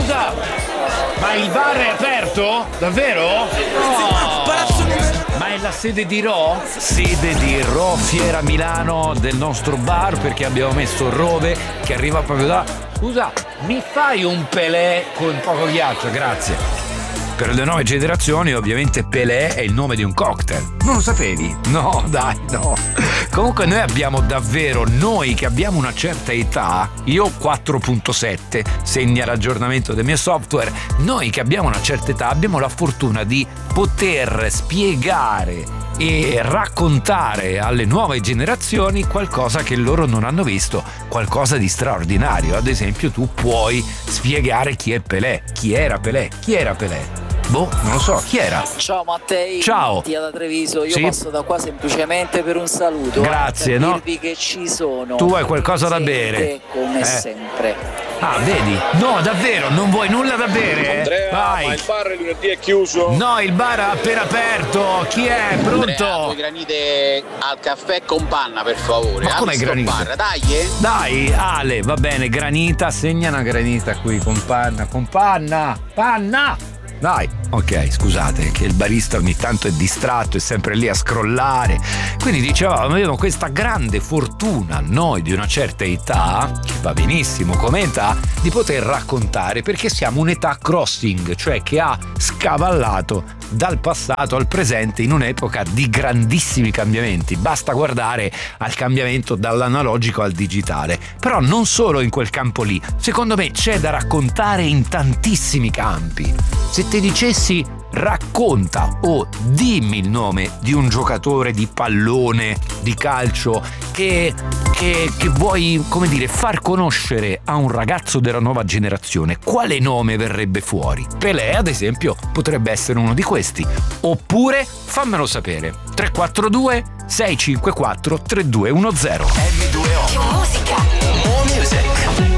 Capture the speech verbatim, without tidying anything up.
Scusa, ma il bar è aperto? Davvero? Oh. Ma è la sede di Ro? Sede di Ro Fiera Milano, del nostro bar, perché abbiamo messo Rove che arriva proprio da... Scusa, mi fai un Pelé con poco ghiaccio, grazie. Per le nuove generazioni ovviamente Pelé è il nome di un cocktail. Non lo sapevi? No, dai, no. Comunque noi abbiamo davvero, noi che abbiamo una certa età, io quattro virgola sette, segna l'aggiornamento del mio software, noi che abbiamo una certa età abbiamo la fortuna di poter spiegare e raccontare alle nuove generazioni qualcosa che loro non hanno visto, qualcosa di straordinario. Ad esempio tu puoi spiegare chi è Pelé, chi era Pelé, chi era Pelé. Boh, non lo so, chi era? Ciao Mattei, ciao. Mattia da Treviso, io sì? passo da qua semplicemente per un saluto. Grazie, per no? dirvi che ci sono. Tu hai qualcosa da bere? Come eh. sempre. Ah, vedi? No, davvero, non vuoi nulla da bere? Andrea, vai. Ma il bar lunedì è chiuso? No, il bar è appena aperto. Chi è? Pronto? Andrea, due granite al caffè con panna, per favore. Ma come granite? Bar, dai, eh? Dai, Ale, va bene, granita, segna una granita qui con panna, con panna, panna! Dai, ok, scusate che il barista ogni tanto è distratto, è sempre lì a scrollare. Quindi dicevamo, abbiamo questa grande fortuna, noi di una certa età, che va benissimo come età, di poter raccontare, perché siamo un'età crossing, cioè che ha scavallato dal passato al presente in un'epoca di grandissimi cambiamenti. Basta guardare al cambiamento dall'analogico al digitale. Però non solo in quel campo lì, secondo me c'è da raccontare in tantissimi campi. Se ti dicessi racconta o dimmi il nome di un giocatore di pallone, di calcio che, che, che vuoi, come dire, far conoscere a un ragazzo della nuova generazione, quale nome verrebbe fuori? Pelé, ad esempio, potrebbe essere uno di questi. Oppure fammelo sapere. tre quattro due sei cinque quattro tre due uno zero. M due O. Più musica. More music.